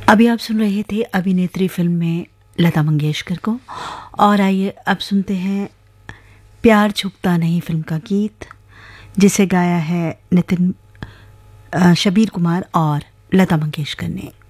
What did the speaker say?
अभी आप सुन रहे थे अभिनेत्री फिल्म में लता मंगेशकर को। और आइए अब सुनते हैं प्यार छुपता नहीं फिल्म का गीत, जिसे गाया है नितिन शबीर कुमार और लता मंगेशकर ने।